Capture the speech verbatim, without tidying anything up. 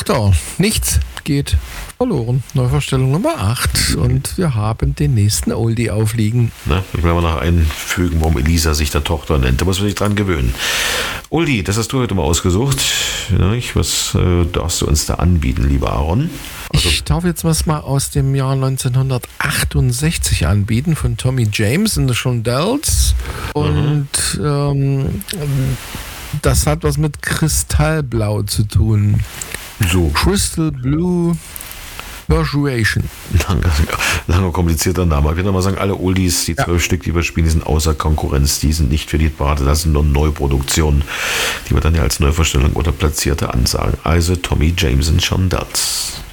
Tochter. Nichts geht verloren. Neuvorstellung Nummer acht. Und wir haben den nächsten Oldie aufliegen. Na, ich will mal noch einfügen, warum Elisa sich der Tochter nennt. Da muss man sich dran gewöhnen. Oldie, das hast du heute mal ausgesucht. Was äh, darfst du uns da anbieten, lieber Aaron? Also, ich darf jetzt was mal aus dem Jahr neunzehnhundertachtundsechzig anbieten von Tommy James and the Shondells. Und mhm. ähm, das hat was mit Kristallblau zu tun. So. Crystal Blue Persuasion. Langer, langer komplizierter Name. Ich würde mal sagen, alle Oldies, die zwölf ja. Stück, die wir spielen, die sind außer Konkurrenz. Die sind nicht für die Party, das sind nur Neuproduktionen, die wir dann ja als Neuvorstellung oder Platzierte ansagen. Also Tommy James and Shondells.